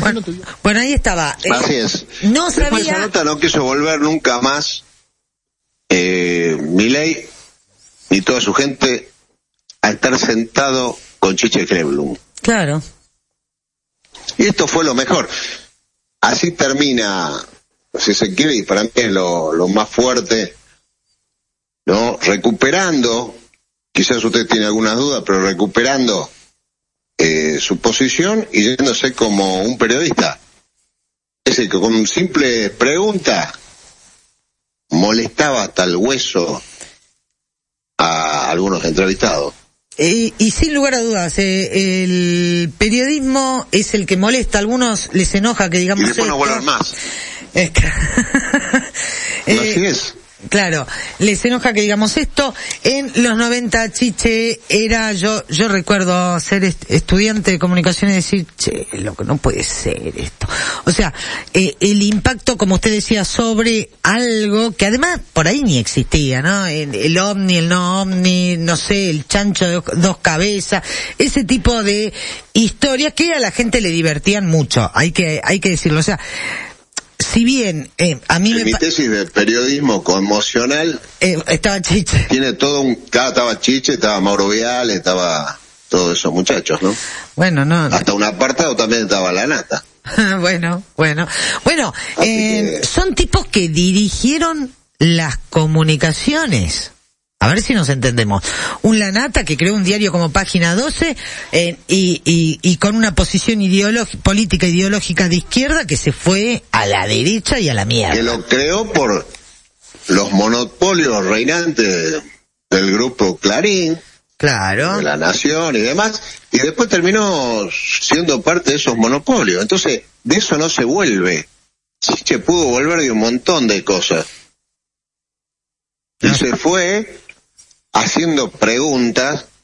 Bueno, ahí estaba. Así es. No Después sabía... esa nota no quiso volver nunca más Milei ni toda su gente a estar sentado con Chiche Kreblum. Claro. Y esto fue lo mejor. Así termina, si se quiere, y para mí es lo más fuerte, ¿no? Recuperando, quizás usted tiene algunas dudas, pero recuperando su posición y yéndose como un periodista. Es decir, que con simple pregunta molestaba hasta el hueso a algunos entrevistados. Y sin lugar a dudas, el periodismo es el que molesta. A algunos les enoja que digamos y después no vuelvan más. Así es. Claro, les enoja que digamos esto. En los 90, Chiche era, yo recuerdo ser estudiante de comunicación y decir, che, loco, no puede ser esto. O sea, el impacto, como usted decía, sobre algo que además por ahí ni existía, ¿no? El ovni, el no ovni, no sé, el chancho de dos cabezas, ese tipo de historias que a la gente le divertían mucho, hay que decirlo. O sea, si bien a mí en mi tesis de periodismo conmocional estaba Chiche, tiene todo estaba Chiche, estaba Mauro Viale, estaba todos esos muchachos, ¿no? Bueno, no, hasta un apartado también estaba La Nata. bueno, son tipos que dirigieron las comunicaciones. A ver si nos entendemos. Un La Nata que creó un diario como Página 12 y con una posición política ideológica de izquierda que se fue a la derecha y a la mierda. Que lo creó por los monopolios reinantes del grupo Clarín, claro, de La Nación y demás, y después terminó siendo parte de esos monopolios. Entonces, de eso no se vuelve. Chiche pudo volver de un montón de cosas. Y se fue haciendo preguntas